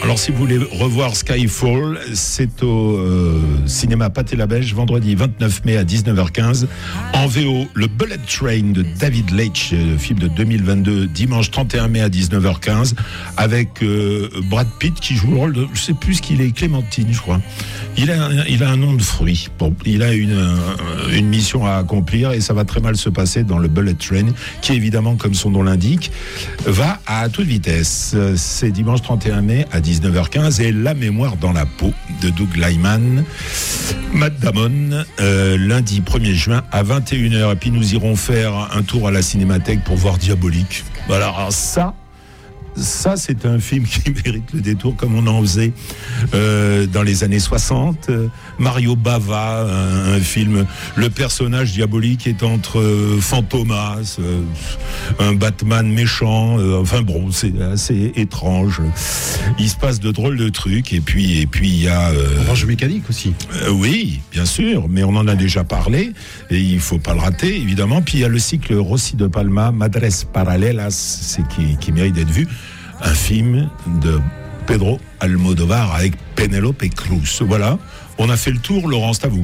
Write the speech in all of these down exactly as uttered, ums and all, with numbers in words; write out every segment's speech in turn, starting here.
Alors si vous voulez revoir Skyfall, c'est au euh, cinéma Pathé-Labège, vendredi vingt-neuf mai à dix-neuf heures quinze. En V O, le Bullet Train de David Leitch, le film de deux mille vingt-deux, dimanche trente et un mai à dix-neuf heures quinze, avec euh, Brad Pitt qui joue le rôle de, je sais plus ce qu'il est, Clémentine, je crois. Il a, il a un nom de fruit. Bon, il a une, une mission à accomplir et ça va très mal se passer dans le Bullet Train, qui évidemment, comme son nom l'indique, va à toute vitesse. C'est dimanche trente et un mai à dix-neuf heures quinze et La mémoire dans la peau de Doug Liman, Matt Damon, euh, lundi premier juin à vingt et une heures. Et puis nous irons faire un tour à la Cinémathèque pour voir Diabolique. Voilà, alors ça... Ça, c'est un film qui mérite le détour, comme on en faisait euh, dans les années soixante. Mario Bava, un, un film, le personnage diabolique est entre euh, Fantomas, euh, un Batman méchant. Euh, enfin bon, c'est assez étrange. Il se passe de drôles de trucs. Et puis, et puis il y a euh, Orange Mécanique aussi. Euh, oui, bien sûr, mais on en a déjà parlé et il faut pas le rater, évidemment. Puis il y a le cycle Rossi de Palma, Madres Paralelas, c'est qui, qui mérite d'être vu. Un film de Pedro Almodóvar avec Penélope Cruz. Voilà, on a fait le tour. Laurence, c'est à vous.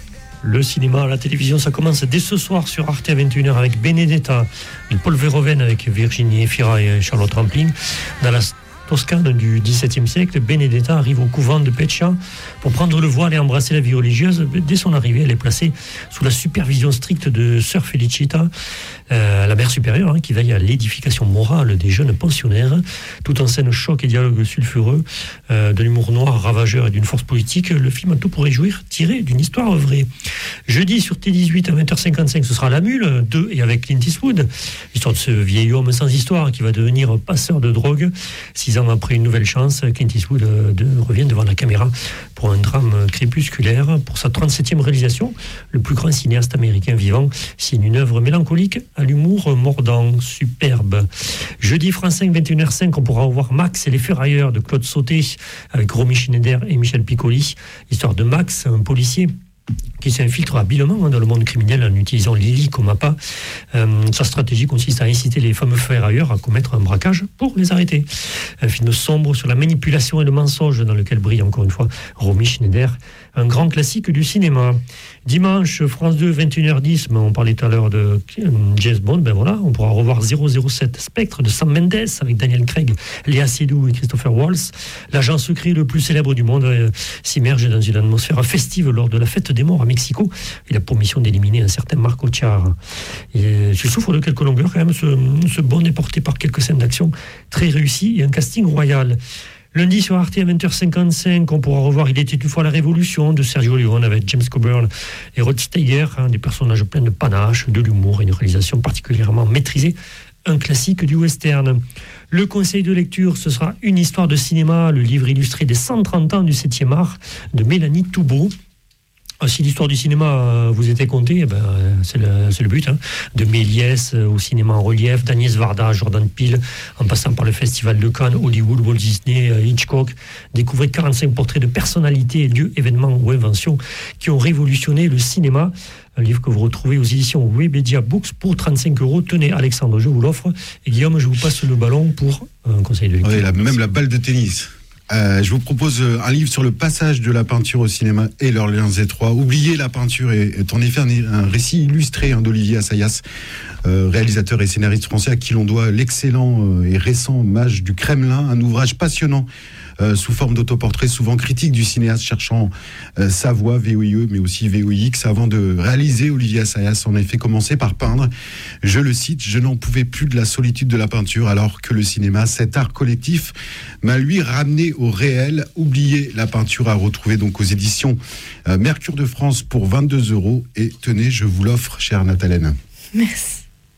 Le cinéma, la télévision, ça commence dès ce soir sur Arte à vingt et une heures avec Benedetta de Paul Verhoeven avec Virginie Efira et Charlotte Rampling. Dans la Toscane du dix-septième siècle, Benedetta arrive au couvent de Peccia pour prendre le voile et embrasser la vie religieuse. Dès son arrivée, elle est placée sous la supervision stricte de Sœur Felicita, euh, la mère supérieure, hein, qui veille à l'édification morale des jeunes pensionnaires. Tout en scène choc et dialogue sulfureux, euh, de l'humour noir ravageur et d'une force politique, le film a tout pour réjouir, tiré d'une histoire vraie. Jeudi sur T dix-huit à vingt heures cinquante-cinq, ce sera La Mule, deux et avec Clint Eastwood, l'histoire de ce vieil homme sans histoire qui va devenir passeur de drogue. Six ans après une nouvelle chance, Clint Eastwood euh, de, revient devant la caméra pour un drame crépusculaire. Pour sa trente-septième réalisation, le plus grand cinéaste américain vivant signe une œuvre mélancolique à l'humour mordant, superbe. Jeudi France cinq, vingt et une heures cinq, on pourra voir Max et les Ferrailleurs de Claude Sauté avec Romy Schneider et Michel Piccoli. L'histoire de Max, un policier qui s'infiltre habilement dans le monde criminel en utilisant Lily comme appât. Euh, sa stratégie consiste à inciter les fameux ferrailleurs à commettre un braquage pour les arrêter. Un film sombre sur la manipulation et le mensonge dans lequel brille encore une fois Romy Schneider, un grand classique du cinéma. Dimanche, France deux, vingt et une heures dix, on parlait tout à l'heure de James Bond, ben voilà, on pourra revoir zéro zéro sept Spectre de Sam Mendes avec Daniel Craig, Léa Seydoux et Christopher Waltz. L'agent secret le plus célèbre du monde euh, s'immerge dans une atmosphère festive lors de la fête des morts à Mexico. Il a pour mission d'éliminer un certain Marco Chiara. Il souffre de quelques longueurs quand même, ce, ce Bond est porté par quelques scènes d'action très réussies et un casting royal. Lundi sur Arte à vingt heures cinquante-cinq, on pourra revoir Il était une fois la Révolution de Sergio Leone avec James Coburn et Rod Steiger, hein, des personnages pleins de panache, de l'humour et une réalisation particulièrement maîtrisée, un classique du western. Le conseil de lecture, ce sera Une histoire de cinéma, le livre illustré des cent trente ans du septième art de Mélanie Toubeau. Si l'histoire du cinéma vous était contée, eh ben, c'est, le, c'est le but. Hein. De Méliès au cinéma en relief, d'Agnès Varda, Jordan Peele, en passant par le Festival de Cannes, Hollywood, Walt Disney, Hitchcock. Découvrez quarante-cinq portraits de personnalités, lieux, événements ou inventions qui ont révolutionné le cinéma. Un livre que vous retrouvez aux éditions Webedia Books pour trente-cinq euros. Tenez, Alexandre, je vous l'offre. Et Guillaume, je vous passe le ballon pour un conseil de lecture. Oui, la, même la balle de tennis. Euh, je vous propose un livre sur le passage de la peinture au cinéma et leurs liens étroits. Oubliez la peinture est, est en effet un, un récit illustré hein, d'Olivier Assayas, euh, réalisateur et scénariste français à qui l'on doit l'excellent euh, et récent Mage du Kremlin, un ouvrage passionnant euh, sous forme d'autoportrait, souvent critique du cinéaste cherchant euh, sa voix, V O I E, mais aussi V O I X. Avant de réaliser, Olivier Assayas en effet commencé par peindre. Je le cite, « Je n'en pouvais plus de la solitude de la peinture alors que le cinéma, cet art collectif, m'a lui ramené au réel. Oubliez la peinture » à retrouver donc aux éditions euh, Mercure de France pour vingt-deux euros. Et tenez, je vous l'offre, chère Nathalène. Merci.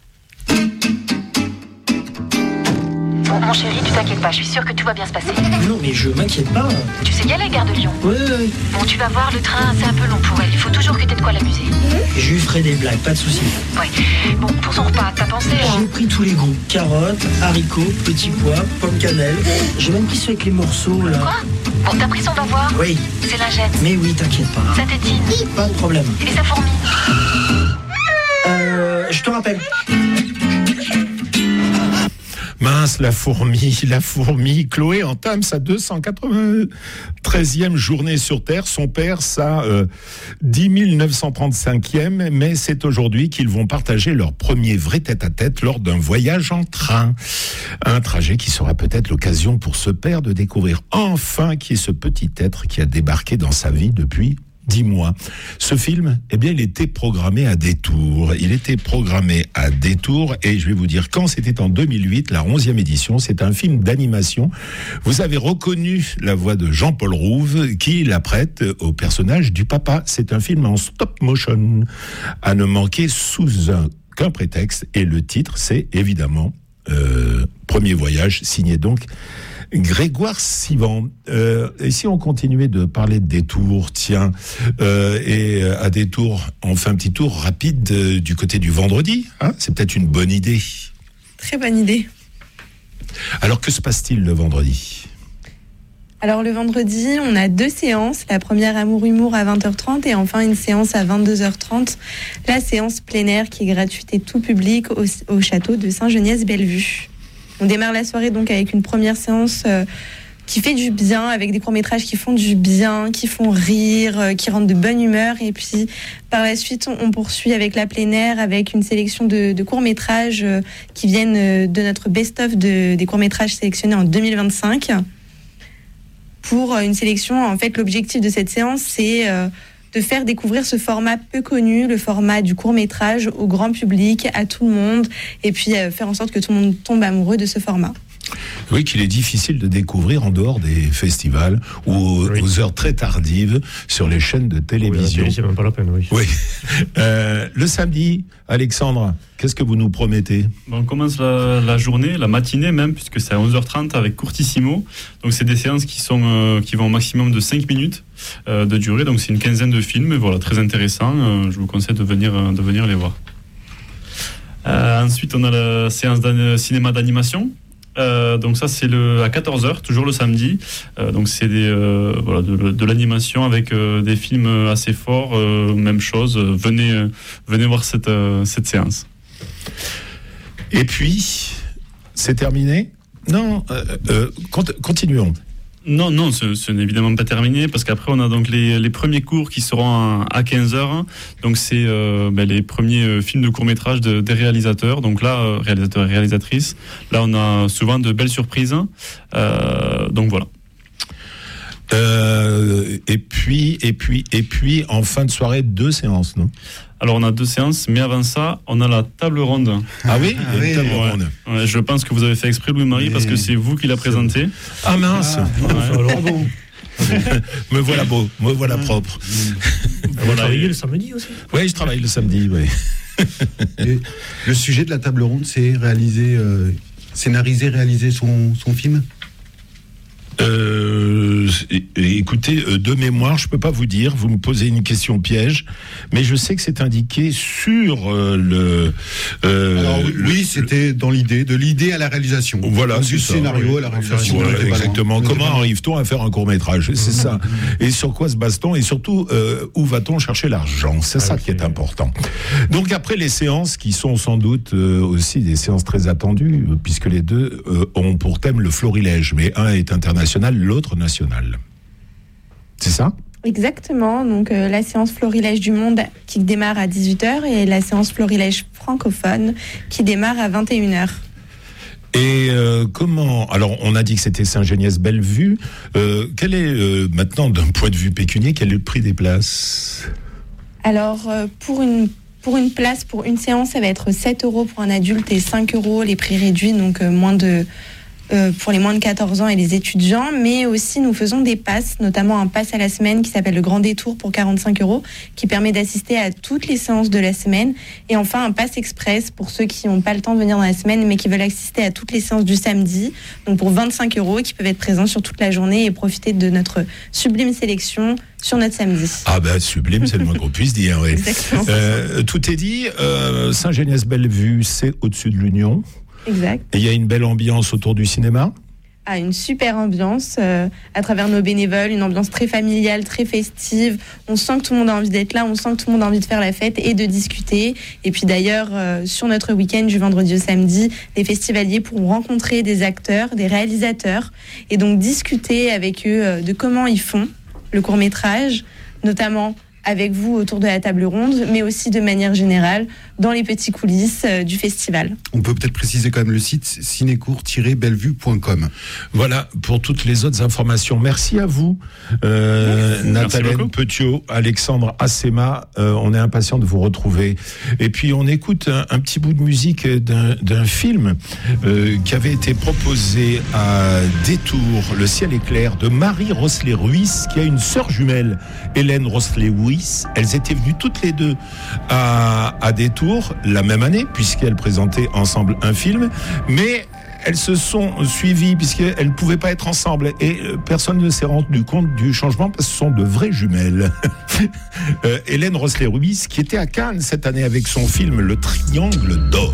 Bon, mon chéri, tu t'inquiètes pas, je suis sûre que tout va bien se passer. Non, mais je m'inquiète pas. Tu sais, il y a la gare de Lyon. Oui, oui. Bon, tu vas voir, le train, c'est un peu long pour elle. Il faut toujours que t'aies de quoi l'amuser. Je lui ferai des blagues, pas de soucis. Ouais. Bon, pour son repas, t'as pensé à... J'ai pris tous les goûts. Carottes, haricots, petits pois, pommes cannelle. J'ai même pris ceux avec les morceaux, là. Quoi? Bon, t'as pris son devoir? Oui. C'est la gêne. Mais oui, t'inquiète pas. Ça tétine? Pas de problème. Et ça fourmille? Euh, je te rappelle. Mince, la fourmi, la fourmi. Chloé entame sa deux cent quatre-vingt-treizième journée sur Terre. Son père, sa euh, dix mille neuf cent trente-cinquième. Mais c'est aujourd'hui qu'ils vont partager leur premier vrai tête-à-tête lors d'un voyage en train. Un trajet qui sera peut-être l'occasion pour ce père de découvrir enfin qui est ce petit être qui a débarqué dans sa vie depuis dix mois. Ce film, eh bien, il était programmé à détour. Il était programmé à détour et je vais vous dire quand, c'était en deux mille huit, la onzième édition. C'est un film d'animation. Vous avez reconnu la voix de Jean-Paul Rouve qui la prête au personnage du papa. C'est un film en stop motion à ne manquer sous aucun prétexte et le titre, c'est évidemment euh, Premier voyage, signé donc Grégoire Sivan. Euh, et si on continuait de parler de détours, tiens, euh, et à détour, on fait un petit tour rapide euh, du côté du vendredi, hein, c'est peut-être une bonne idée. Très bonne idée. Alors que se passe-t-il le vendredi ? Alors le vendredi, on a deux séances. La première Amour-Humour à vingt heures trente et enfin une séance à vingt-deux heures trente. La séance plein air qui est gratuite et tout public au, au château de Saint-Geniès-Bellevue. On démarre la soirée donc avec une première séance euh, qui fait du bien, avec des courts-métrages qui font du bien, qui font rire, euh, qui rendent de bonne humeur. Et puis par la suite, on, on poursuit avec la plein air, avec une sélection de, de courts-métrages euh, qui viennent euh, de notre best-of de, des courts-métrages sélectionnés en deux mille vingt-cinq. Pour euh, une sélection, en fait, l'objectif de cette séance, c'est euh, de faire découvrir ce format peu connu, le format du court-métrage au grand public, à tout le monde, et puis euh, faire en sorte que tout le monde tombe amoureux de ce format. Oui, qu'il est difficile de découvrir en dehors des festivals ou aux, oui. aux heures très tardives sur les chaînes de télévision. Oui, c'est même pas la peine, oui. Oui. Euh, le samedi, Alexandre, qu'est-ce que vous nous promettez ? On commence la, la journée, la matinée même, puisque c'est à onze heures trente avec Courtissimo. Donc c'est des séances qui, sont, euh, qui vont au maximum de cinq minutes euh, de durée. Donc c'est une quinzaine de films, voilà, très intéressant. Euh, je vous conseille de venir, euh, de venir les voir. Euh, ensuite, on a la séance de cinéma d'animation. Euh, donc ça c'est le, à quatorze heures, toujours le samedi. Euh, donc c'est des, euh, voilà, de, de l'animation avec euh, des films assez forts. Euh, même chose, venez, euh, venez voir cette, euh, cette séance. Et puis, c'est terminé ? Non, euh, euh, cont- continuons. Non, non, ce, ce n'est évidemment pas terminé parce qu'après on a donc les, les premiers cours qui seront à quinze heures. Donc c'est euh, ben, les premiers euh, films de court-métrage de, des réalisateurs. Donc là, euh, réalisateurs et réalisatrices. Là, on a souvent de belles surprises. Euh, donc voilà. Euh, et puis, et puis, et puis, en fin de soirée, deux séances, non ? Alors on a deux séances, mais avant ça, on a la table ronde. Ah oui, ah oui, table ouais. ronde. Ouais, je pense que vous avez fait exprès, Louis-Marie, oui. parce que c'est vous qui l'a présenté. Ah mince. Ah, Ouais. alors bon. Me voilà beau, me voilà propre. Vous Voilà. travaillez le samedi aussi ? Oui, je travaille le samedi, oui. Et le sujet de la table ronde, c'est réaliser, euh, scénariser, réaliser son, son film. Euh, écoutez, de mémoire, je peux pas vous dire. Vous me posez une question piège, mais je sais que c'est indiqué sur euh, le. Euh, Alors, oui, le, oui, c'était dans l'idée, de l'idée à la réalisation. Voilà, Donc, c'est du ça, scénario oui. à la réalisation. Voilà, on était pas loin. exactement. On était Comment pas loin. arrive-t-on à faire un court métrage ? C'est ça. Et sur quoi se base-t-on ? Et surtout, euh, où va-t-on chercher l'argent ? C'est Ah, ça oui, qui est c'est- important. Donc après les séances, qui sont sans doute euh, aussi des séances très attendues, euh, puisque les deux euh, ont pour thème le florilège, mais un est international, l'autre national. C'est ça ? Exactement, donc euh, la séance Florilège du Monde qui démarre à dix-huit heures et la séance Florilège francophone qui démarre à vingt et une heures. Et euh, comment... Alors, on a dit que c'était Saint-Geniès-Bellevue. Euh, quel est, euh, maintenant, d'un point de vue pécunier, quel est le prix des places ? Alors euh, pour une pour une place, pour une séance, ça va être sept euros pour un adulte et cinq euros les prix réduits, donc euh, moins de... Euh, pour les moins de quatorze ans et les étudiants, mais aussi nous faisons des passes, notamment un pass à la semaine qui s'appelle le Grand Détour pour quarante-cinq euros, qui permet d'assister à toutes les séances de la semaine, et enfin un pass express pour ceux qui n'ont pas le temps de venir dans la semaine, mais qui veulent assister à toutes les séances du samedi, donc pour vingt-cinq euros, et qui peuvent être présents sur toute la journée et profiter de notre sublime sélection sur notre samedi. Ah ben, sublime, c'est le moins qu'on puisse dire, oui. Exactement. Euh, tout est dit. Euh, Saint-Geniès-Bellevue, c'est au-dessus de l'Union. Exact. Et il y a une belle ambiance autour du cinéma. a une super ambiance euh, à travers nos bénévoles, une ambiance très familiale, très festive. On sent que tout le monde a envie d'être là, on sent que tout le monde a envie de faire la fête et de discuter. Et puis d'ailleurs, euh, sur notre week-end du vendredi au samedi, les festivaliers pourront rencontrer des acteurs, des réalisateurs et donc discuter avec eux euh, de comment ils font le court-métrage, notamment avec vous autour de la table ronde, mais aussi de manière générale dans les petits coulisses euh, du festival. On peut peut-être préciser quand même le site cinécourt tiret bellevue point com. Voilà pour toutes les autres informations. Merci à vous, euh, Nathalène Petiot, Alexandre Assema. Euh, on est impatient de vous retrouver. Et puis on écoute un, un petit bout de musique d'un, d'un film euh, qui avait été proposé à Détour, Le ciel est clair, de Marie Rosley-Ruiz, qui a une sœur jumelle, Hélène Rosley-Ruiz. Elles étaient venues toutes les deux à, à Détour la même année, puisqu'elles présentaient ensemble un film, mais elles se sont suivies puisqu'elles ne pouvaient pas être ensemble et personne ne s'est rendu compte du changement parce que ce sont de vraies jumelles. euh, Hélène Rosley-Ruiz qui était à Cannes cette année avec son film Le Triangle d'or.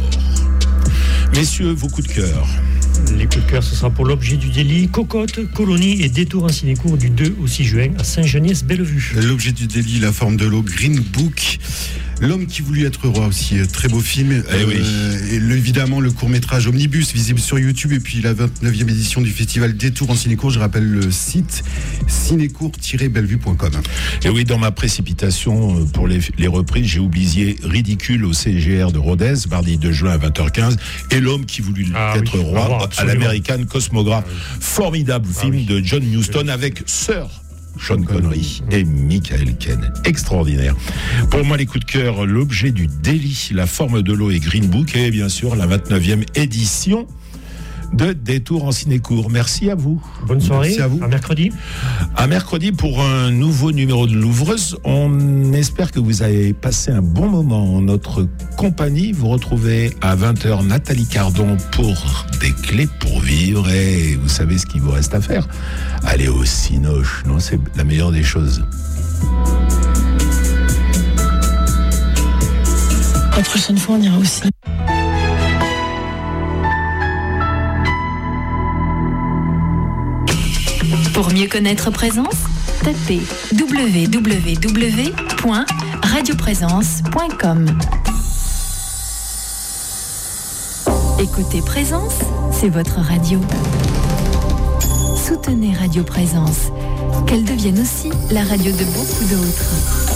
Messieurs, vos coups de cœur. Les coups de cœur, ce sera pour l'objet du délit, Cocotte, Colonie et Détour en cinécourt du deux au six juin à Saint-Geniès-Bellevue. L'objet du délit, La forme de l'eau, Green Book. L'homme qui voulut être roi aussi, très beau film. Eh euh, oui. Et le, évidemment le court-métrage Omnibus, visible sur YouTube, et puis la vingt-neuvième édition du festival Détour en cinécourt. Je rappelle le site cinécourt tiret bellevue point com. Et oui, dans ma précipitation pour les, les reprises, j'ai oublié Ridicule au C G R de Rodez, mardi deux juin à vingt heures quinze, et L'homme qui voulut ah, être oui, roi voir, à l'American Cosmograph. Ah, oui. Formidable ah, film oui. de John Huston avec Sir Sean Connery et Michael Caine. Extraordinaire. Pour moi, les coups de cœur, l'objet du délit, La forme de l'eau et Green Book, et bien sûr la vingt-neuvième édition de Détour en cinécourt. Merci à vous. Bonne soirée. Merci à vous. À mercredi. À mercredi pour un nouveau numéro de l'Ouvreuse. On espère que vous avez passé un bon moment en notre compagnie. Vous retrouvez à vingt heures Nathalie Cardon pour Des clés pour vivre. Et vous savez ce qu'il vous reste à faire. Allez au Cinoche. Non, c'est la meilleure des choses. La prochaine fois, on ira aussi. Pour mieux connaître Présence, tapez w w w point radio présence point com. Écoutez Présence, c'est votre radio. Soutenez Radio Présence, qu'elle devienne aussi la radio de beaucoup d'autres.